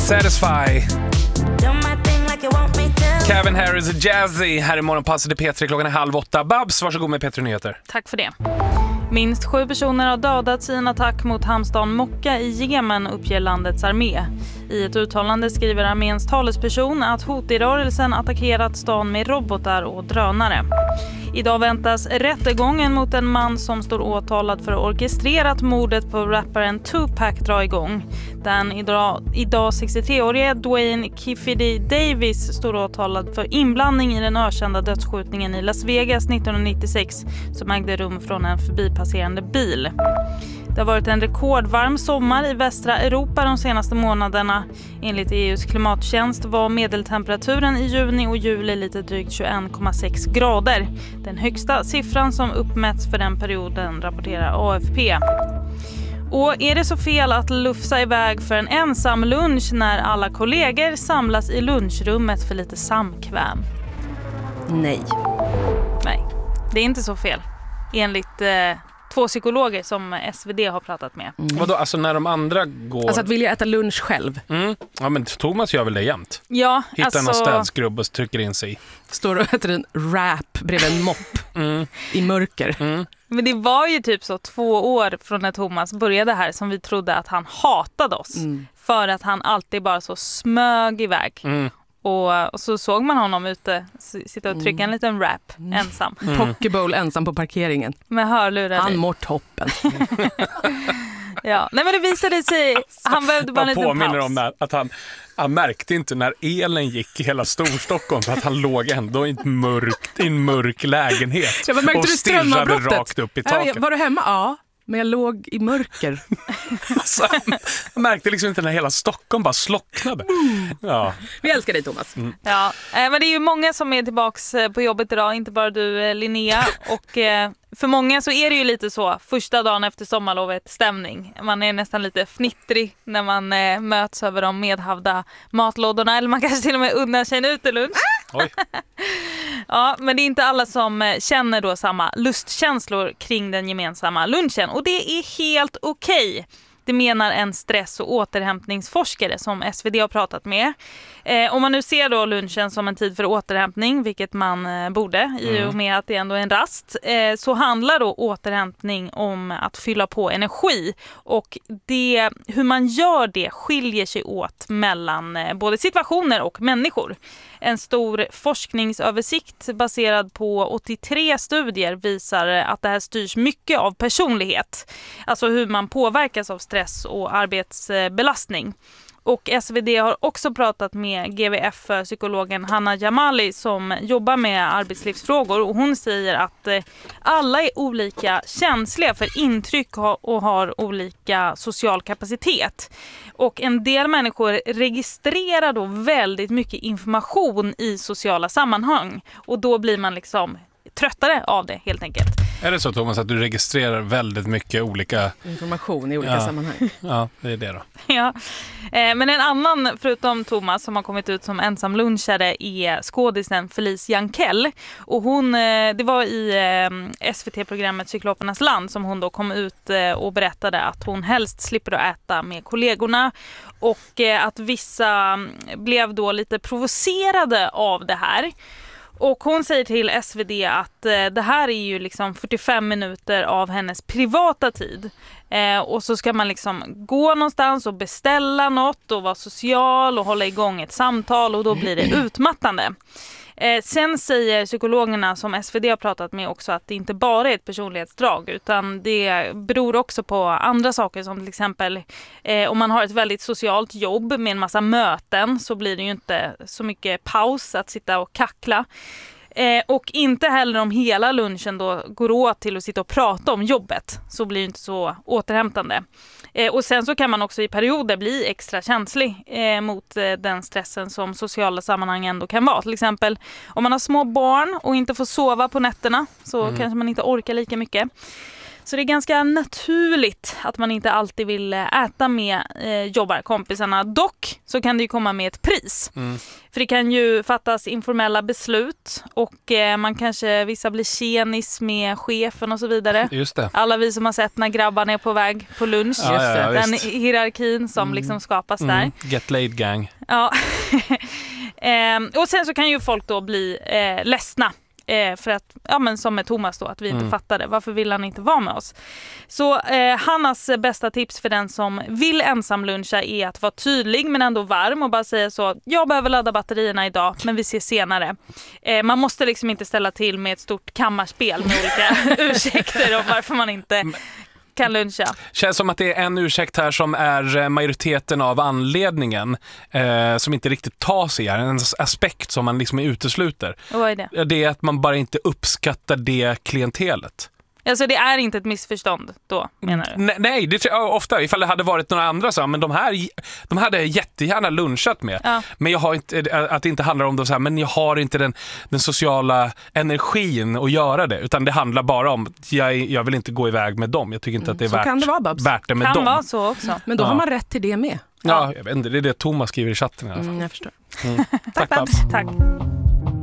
Satisfy. Calvin Harris och Jazzy här i Morgonpasset i P3 klockan 7:30. Babs, varsågod med P3 Nyheter. Tack för det. Minst 7 personer har dödats i en attack mot hamnstaden Mokka i Jemen, uppger landets armé. I ett uttalande skriver arméns talesperson att Houthi-rörelsen attackerat stan med robotar och drönare. Idag väntas rättegången mot en man som står åtalad för orkestrerat mordet på rapparen Tupac dra igång. Den idag 63-årige Dwayne Kifidi Davis står åtalad för inblandning i den ökända dödsskjutningen i Las Vegas 1996 som ägde rum från en förbipasserande bil. Det har varit en rekordvarm sommar i västra Europa de senaste månaderna. Enligt EUs klimattjänst var medeltemperaturen i juni och juli lite drygt 21,6 grader. Den högsta siffran som uppmätts för den perioden, rapporterar AFP. Och är det så fel att lufsa iväg för en ensam lunch när alla kollegor samlas i lunchrummet för lite samkväm? Nej. Nej, det är inte så fel. Enligt 2 psykologer som SvD har pratat med. Vadå, alltså när de andra går... Alltså att vilja äta lunch själv. Ja, men Thomas gör väl det jämt. Ja, Hittar någon städskrubb och trycker in sig i. Står och äter en wrap bredvid en mopp i mörker. Men det var ju typ så 2 år från när Thomas började här som vi trodde att han hatade oss. För att han alltid bara så smög iväg. Och så såg man honom ute sitta och trycka en liten wrap ensam. Pokeball ensam på parkeringen. Med hörlurar. Han mår toppen. Ja, nej men det visade sig. Han behövde bara en liten paus. Jag påminner om att han märkte inte när elen gick i hela Storstockholm för att han låg ändå i en mörk lägenhet. Ja, och stirrade rakt upp i taket. Var du hemma? Ja. Men jag låg i mörker. Alltså, jag märkte liksom inte när hela Stockholm bara slocknade. Ja. Vi älskar dig, Thomas. Ja, men det är ju många som är tillbaks på jobbet idag, inte bara du, Linnea. Och för många så är det ju lite så, första dagen efter sommarlovet stämning. Man är nästan lite fnittrig när man möts över de medhavda matlådorna. Eller man kanske till och med unnar sig en utelunch. Oj. Ja, men det är inte alla som känner då samma lustkänslor kring den gemensamma lunchen. Och det är helt okej. Det menar en stress- och återhämtningsforskare som SvD har pratat med. Om man nu ser då lunchen som en tid för återhämtning, vilket man borde i och med att det ändå är en rast, så handlar då återhämtning om att fylla på energi. Och hur man gör det skiljer sig åt mellan både situationer och människor. En stor forskningsöversikt baserad på 83 studier visar att det här styrs mycket av personlighet. Alltså hur man påverkas av stress och arbetsbelastning. Och SvD har också pratat med GVF-psykologen Hanna Jamali som jobbar med arbetslivsfrågor. Och hon säger att alla är olika känsliga för intryck och har olika social kapacitet. Och en del människor registrerar då väldigt mycket information i sociala sammanhang. Och då blir man liksom tröttare av det helt enkelt. Är det så, Thomas, att du registrerar väldigt mycket olika... information i olika sammanhang? Ja, det är det då. Ja. Men en annan, förutom Thomas, som har kommit ut som ensam lunchare är skådisen Felice Jankell. Och det var i SVT-programmet Cyklopernas land som hon då kom ut och berättade att hon helst slipper att äta med kollegorna. Och att vissa blev då lite provocerade av det här. Och hon säger till SvD att det här är ju liksom 45 minuter av hennes privata tid. Och så ska man liksom gå någonstans och beställa något och vara social och hålla igång ett samtal och då blir det utmattande. Sen säger psykologerna som SvD har pratat med också att det inte bara är ett personlighetsdrag utan det beror också på andra saker som till exempel om man har ett väldigt socialt jobb med en massa möten så blir det ju inte så mycket paus att sitta och kackla. Och inte heller om hela lunchen då går åt till att sitta och prata om jobbet så blir det inte så återhämtande. Och sen så kan man också i perioder bli extra känslig mot den stressen som sociala sammanhang ändå kan vara. Till exempel om man har små barn och inte får sova på nätterna så kanske man inte orkar lika mycket. Så det är ganska naturligt att man inte alltid vill äta med jobbarkompisarna. Dock så kan det ju komma med ett pris. För det kan ju fattas informella beslut och vissa blir tjenis med chefen och så vidare. Just det. Alla vi som har sett när grabbarna är på väg på lunch. Ja, den visst. hierarkin som liksom skapas där. Get laid gang. Ja. Och sen så kan ju folk då bli ledsna. För att, som med Thomas då, att vi inte fattade. Varför vill han inte vara med oss? Så Hannas bästa tips för den som vill ensamluncha är att vara tydlig men ändå varm och bara säga så: jag behöver ladda batterierna idag, men vi ses senare. Man måste liksom inte ställa till med ett stort kammarspel med olika ursäkter om varför man inte kan luncha. Känns som att det är en ursäkt här som är majoriteten av anledningen som inte riktigt tas i här. En aspekt som man liksom utesluter. Och vad är det? Det är att man bara inte uppskattar det klientelet. Alltså det är inte ett missförstånd då, menar du? Nej, det tror jag ofta. Ifall det hade varit några andra så, men de hade jättegärna lunchat med. Ja. Men jag har inte, att det inte handlar om det så här, men jag har inte den sociala energin att göra det. Utan det handlar bara om att jag vill inte gå iväg med dem. Jag tycker inte att det är Så kan det vara, Babs. värt det med Kan dem. vara så också. Men då har man rätt till det med. Ja, jag vet inte, det är det Thomas skriver i chatten i alla fall. Jag förstår. Tack, Tack.